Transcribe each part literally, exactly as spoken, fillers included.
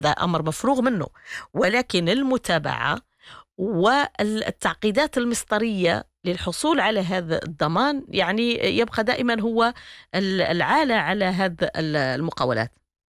هذا أمر مفروغ منه، ولكن المتابعة والتعقيدات المسطرية للحصول على هذا الضمان يعني يبقى دائما هو العالة على هذا المقاولات.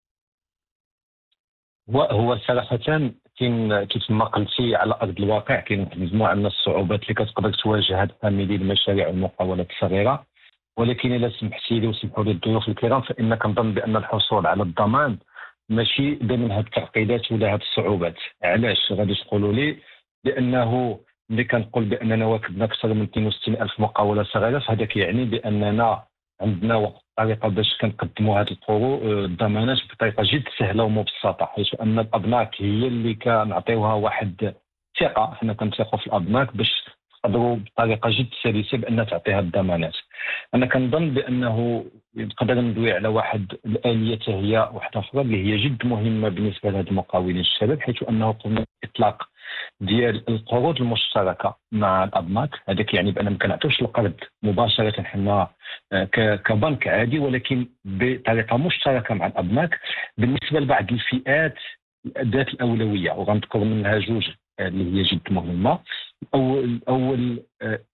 هو هو صراحة كاين كيف ما قلتي على ارض الواقع كاين واحد المجموعه من الصعوبات اللي كتقدر تواجه هاد العاملين المشاريع والمقاولات الصغيره، ولكن الا سمحتي لي وسمحوا لي الضيوف الكرام فان كنظن بان الحصول على الضمان ماشي ضمن هاد التعقيدات ولا هاد الصعوبات. علاش غادي تقولوا لي؟ لانه ملي كنقول باننا واكبنا اكثر من اثنين وستين ألف مقاوله صغيره فهذا كيعني باننا عندنا واحد الطريقه باش كنقدموا هذه القروض الضمانات بطريقه جد سهله ومبسطه، حيث ان الابناك هي اللي كنعطيوها واحد الثقه، حنا كنثقوا في الابناك باش تقدروا بطريقه جد سلسه بان تعطيها الضمانات. انا كنظن بانه نقدر ندوي على واحد الاليه هي واحده اخرى اللي هي جد مهمه بالنسبه لهاد المقاولين الشباب، حيث انه قمنا باطلاق ديال القروض المشتركه مع الابناك. هذاك يعني بان ما كنعطيوش القرض مباشره حنا كبنك عادي، ولكن بطريقه مشتركه مع الابناك بالنسبه لبعض الفئات ذات الاولويه، وغنذكر منها جوج اللي هي جد مهمه. اول اول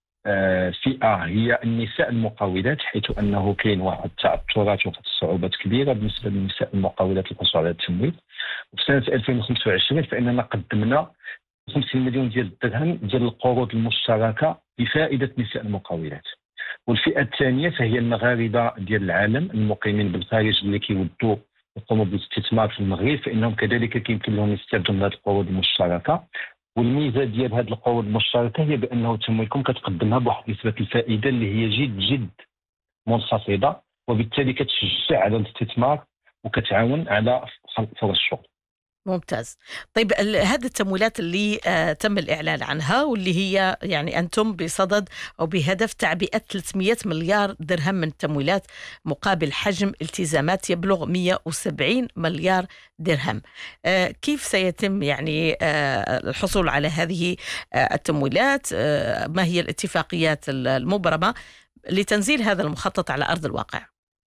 فئه هي النساء المقاولات، حيث انه كاين واحد التعثرات وواحد الصعوبات كبيره بالنسبه للنساء المقاولات الحصول على التمويل. وفي سنه ألفين وخمسة وعشرين فاننا قدمنا خمسين مليون ديال الدرهم ديال القروض المشتركه بفائده نساء المقاولات. والفئه الثانيه فهي المغاربه ديال العالم المقيمين بالخارج اللي كيودوا يقوموا بالاستثمار في المغرب، فانهم كذلك كيمكن لهم يستافدوا من هذه القروض المشتركه. والميزه ديال هذه القروض المشتركه هي بانه تمويلكم كتقدمها بواحد نسبه الفائده اللي هي جد جد منخفضه، وبالتالي كتشجع على الاستثمار وكتعاون على خلق فرص شغل. ممتاز. طيب هذه التمويلات اللي آه تم الإعلان عنها واللي هي يعني أنتم بصدد أو بهدف تعبئة ثلاثمئة مليار درهم من التمويلات مقابل حجم التزامات يبلغ مئة وسبعين مليار درهم، آه كيف سيتم يعني آه الحصول على هذه آه التمويلات؟ آه ما هي الاتفاقيات المبرمة لتنزيل هذا المخطط على أرض الواقع؟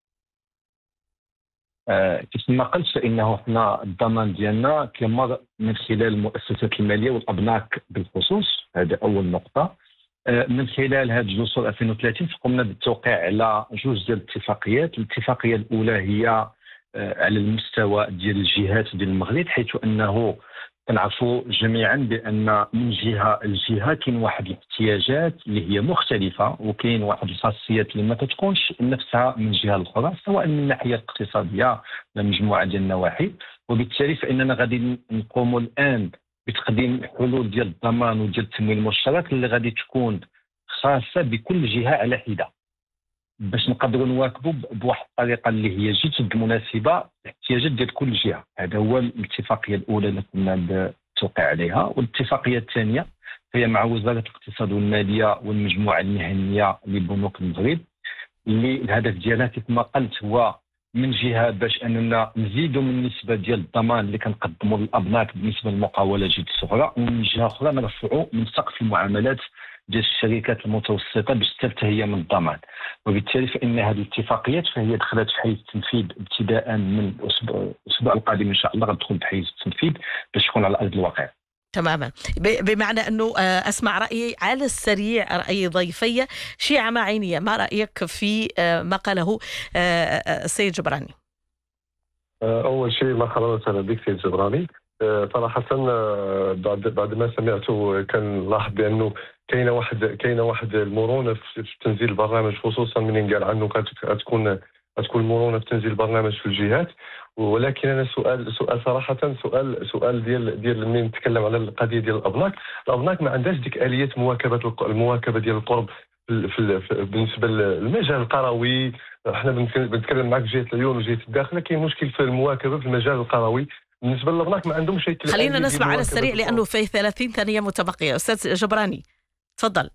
كيف ما قلت فانه احنا الضمان ديالنا كيمر من خلال المؤسسات الماليه والابناك بالخصوص، هذا اول نقطه. من خلال هذا الجسور ألفين وثلاثين فقمنا بالتوقيع على جوج ديال الاتفاقيات. الاتفاقيه الاولى هي على المستوى ديال الجهات ديال المغرب، حيث انه كنعرفوا جميعا بان من جهه الجهه كاين واحد الاحتياجات اللي هي مختلفه، وكاين واحد الخاصيات اللي ما كتكونش نفسها من جهه الاخرى، سواء من الناحيه الاقتصاديه ولا مجموعه ديال النواحي. وبالتالي فاننا غادي نقوموا الان بتقديم حلول ديال الضمان وديال التمويل المشترك اللي غادي تكون خاصه بكل جهه على حده، باش نقدروا نواكبوا بواحد الطريقه اللي هي جد مناسبه الاحتياجات ديال كل جهه. هذا هو الاتفاقيه الاولى اللي كنا بالتوقيع عليها. والاتفاقيه الثانيه هي مع وزاره الاقتصاد والماليه والمجموعه المهنيه لبنوك المغرب، اللي الهدف ديالها كما ما قلت هو من جهه باش اننا نزيدوا من النسبه ديال الضمان اللي كنقدموا للابناك بالنسبه للمقاولات جد صغرى، ومن جهه اخرى نرفعوا من سقف المعاملات ديال الشركات المتوسطه باش تستفد هي من الضمان. وبالتالي فان هذه الاتفاقيات فهي دخلت في حيز التنفيذ ابتداء من الاسبوع الاسبوع القادم ان شاء الله غتدخل بحيز التنفيذ باش تكون على ارض الواقع. تماما. بمعنى انه اسمع رايي على السريع، راي ضيفي شيعة معينيه، ما رايك في ما قاله السيد جبراني؟ اول شيء مرحبا وسهلا بك سيد جبراني. صراحه بعد بعد ما سمعته كان لاحظ بانه كاينه واحد كاينه واحد المرونه في تنزيل البرنامج، خصوصا من قال عنه كتكون تكون مرونه في تنزيل البرنامج في الجهات. ولكن انا سؤال سؤال صراحه سؤال سؤال ديال ديال من نتكلم على القضيه ديال الابناك. الابناك ما عندهاش ديك اليه مواكبه المواكبه ديال القرض في, في بالنسبه للمجال القروي. احنا بنتكلم معك جهه العيون وجهه الداخل، كاين مشكل في المواكبه في المجال القروي. بالنسبه للابناك ما عندهم شيء. خلينا نسمع على السريع لانه في ثلاثين ثانيه متبقيه. استاذ جبراني تفضل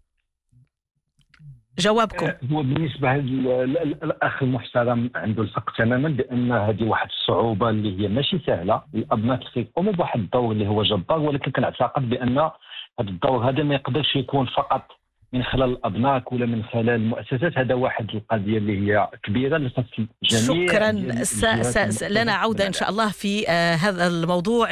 جوابكم. هو بالنسبه للاخ المحترم عنده الحق تماما بان هذه واحد الصعوبه اللي هي ماشي سهله. الابناك كيقوموا بواحد الدور اللي هو جبار، ولكن كنعتقد بان هذا الدور هذا ما يقدرش يكون فقط من خلال الابناك ولا من خلال المؤسسات. هذا واحد القضيه اللي هي كبيره اللي خاص الجميع. شكرا. س... س... س... لنا عوده ان شاء الله في آه هذا الموضوع.